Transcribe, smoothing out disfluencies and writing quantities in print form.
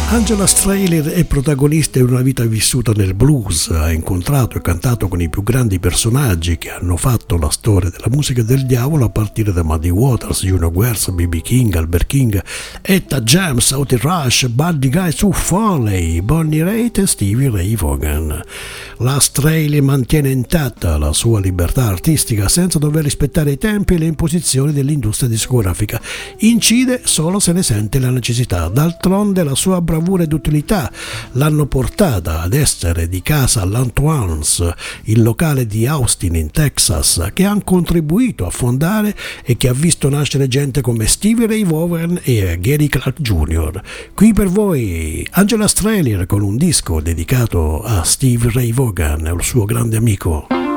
Angela Strehler è protagonista di una vita vissuta nel blues, ha incontrato e cantato con i più grandi personaggi che hanno fatto la storia della musica del diavolo, a partire da Muddy Waters, Juno Guerz, B.B. King, Albert King, Etta James, Otis Rush, Buddy Guy, Sue Foley, Bonnie Raitt e Stevie Ray Vaughan. La Strehler mantiene intatta la sua libertà artistica senza dover rispettare i tempi e le imposizioni dell'industria discografica. Incide solo se ne sente la necessità. D'altronde la sua bravura ed utilità l'hanno portata ad essere di casa all'Antoine's, il locale di Austin in Texas, che hanno contribuito a fondare e che ha visto nascere gente come Stevie Ray Vaughan e Gary Clark Jr. Qui per voi Angela Strehler con un disco dedicato a Stevie Ray Vaughan e al suo grande amico.